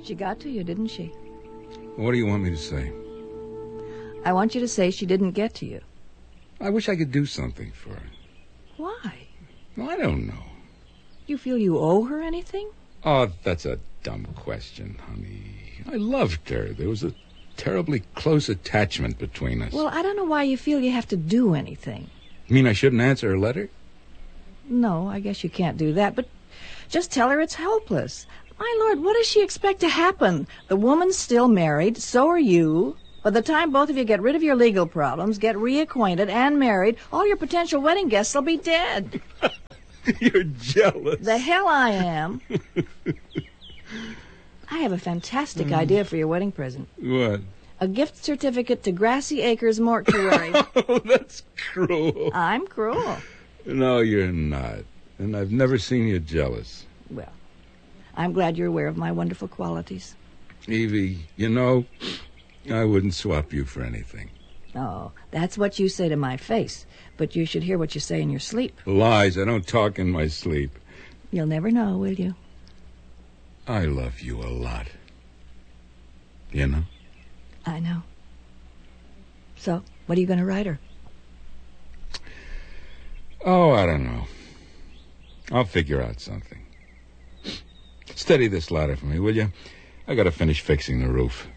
She got to you, didn't she? What do you want me to say? I want you to say she didn't get to you. I wish I could do something for her. Why? Well, I don't know. You feel you owe her anything? Oh, that's a dumb question, honey. I loved her. There was a terribly close attachment between us. Well, I don't know why you feel you have to do anything. You mean I shouldn't answer her letter? No, I guess you can't do that, but just tell her it's helpless. My Lord, what does she expect to happen? The woman's still married, so are you. By the time both of you get rid of your legal problems, get reacquainted, and married, all your potential wedding guests will be dead. You're jealous. The hell I am. I have a fantastic idea for your wedding present. What? A gift certificate to Grassy Acres Mortuary. Oh, that's cruel. I'm cruel. No, you're not. And I've never seen you jealous. Well, I'm glad you're aware of my wonderful qualities. Evie, you know, I wouldn't swap you for anything. Oh, that's what you say to my face. But you should hear what you say in your sleep. Lies. I don't talk in my sleep. You'll never know, will you? I love you a lot. You know? I know. So, what are you going to write her? Oh, I don't know. I'll figure out something. Steady this ladder for me, will you? I gotta finish fixing the roof.